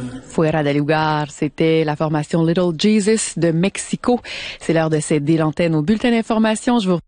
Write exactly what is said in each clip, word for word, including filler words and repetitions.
Fuera del Lugar, c'était la formation Little Jesus de Mexico. C'est l'heure de céder l'antenne au bulletin d'information. Je vous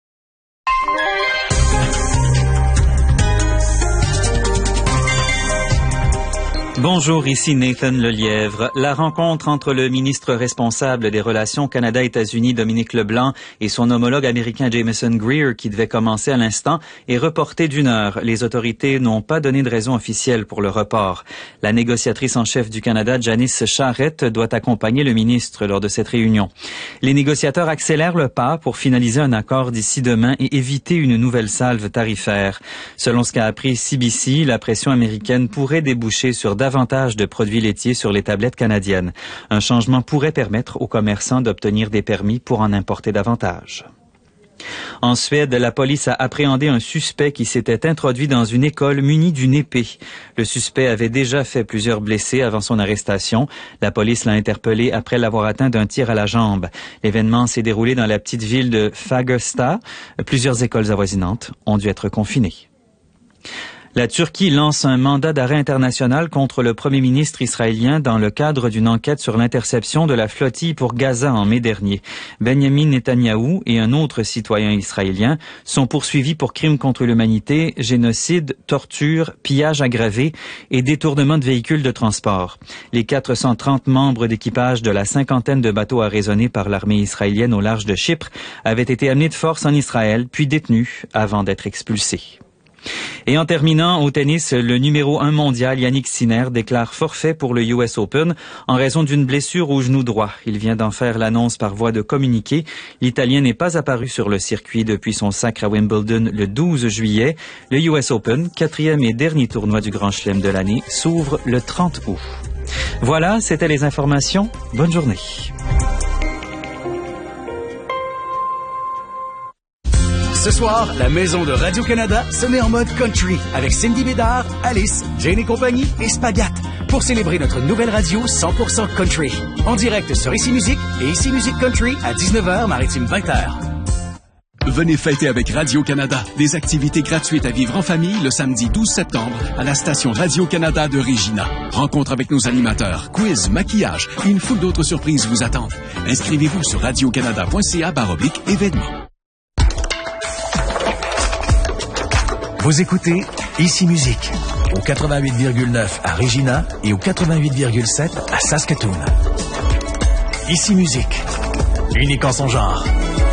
Bonjour, ici Nathan Lelièvre. La rencontre entre le ministre responsable des relations Canada-États-Unis, Dominique Leblanc, et son homologue américain Jameson Greer, qui devait commencer à l'instant, est reportée d'une heure. Les autorités n'ont pas donné de raison officielle pour le report. La négociatrice en chef du Canada, Janice Charette, doit accompagner le ministre lors de cette réunion. Les négociateurs accélèrent le pas pour finaliser un accord d'ici demain et éviter une nouvelle salve tarifaire. Selon ce qu'a appris C B C, la pression américaine pourrait déboucher sur davantage de produits laitiers sur les tablettes canadiennes. Un changement pourrait permettre aux commerçants d'obtenir des permis pour en importer davantage. En Suède, la police a appréhendé un suspect qui s'était introduit dans une école muni d'une épée. Le suspect avait déjà fait plusieurs blessés avant son arrestation. La police l'a interpellé après l'avoir atteint d'un tir à la jambe. L'événement s'est déroulé dans la petite ville de Fagersta. Plusieurs écoles avoisinantes ont dû être confinées. La Turquie lance un mandat d'arrêt international contre le premier ministre israélien dans le cadre d'une enquête sur l'interception de la flottille pour Gaza en mai dernier. Benjamin Netanyahou et un autre citoyen israélien sont poursuivis pour crimes contre l'humanité, génocide, torture, pillage aggravé et détournement de véhicules de transport. Les quatre cent trente membres d'équipage de la cinquantaine de bateaux arraisonnés par l'armée israélienne au large de Chypre avaient été amenés de force en Israël, puis détenus avant d'être expulsés. Et en terminant, au tennis, le numéro un mondial Yannick Sinner déclare forfait pour le U S Open en raison d'une blessure au genou droit. Il vient d'en faire l'annonce par voie de communiqué. L'Italien n'est pas apparu sur le circuit depuis son sacre à Wimbledon le douze juillet. Le U S Open, quatrième et dernier tournoi du Grand Chelem de l'année, s'ouvre le trente août. Voilà, c'était les informations. Bonne journée. Ce soir, la maison de Radio-Canada se met en mode country avec Cindy Bédard, Alice, Jane et compagnie et Spagat pour célébrer notre nouvelle radio cent pour cent country. En direct sur Ici Musique et Ici Musique Country à dix-neuf heures, maritime vingt heures. Venez fêter avec Radio-Canada des activités gratuites à vivre en famille le samedi douze septembre à la station Radio-Canada de Regina. Rencontre avec nos animateurs, quiz, maquillage et une foule d'autres surprises vous attendent. Inscrivez-vous sur radiocanada.ca baroblique événements. Vous écoutez Ici Musique au quatre-vingt-huit virgule neuf à Regina et au quatre-vingt-huit virgule sept à Saskatoon. Ici Musique, unique en son genre.